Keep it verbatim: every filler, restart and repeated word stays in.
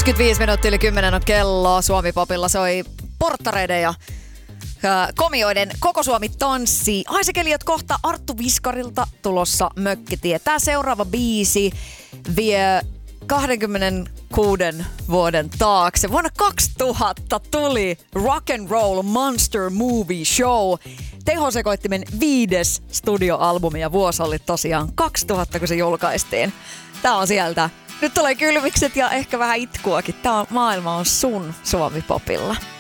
kaksikymmentäviisi minuuttia yli kymmenen on kello. Suomi-popilla soi porttareiden ja äh, komioiden Koko Suomi tanssii. Haisekelijät kohta Arttu Viskarilta tulossa Mökkitie. Tää seuraava biisi vie kaksikymmentäkuusi vuoden taakse. Vuonna kaksituhatta tuli Rock and Roll Monster Movie Show. Tehosekoittimen viides studioalbumi ja vuosi oli tosiaan kaksituhatta, kun se julkaistiin. Tää on sieltä. Nyt tulee kylmikset ja ehkä vähän itkuakin. Tää on, maailma on sun Suomi-popilla.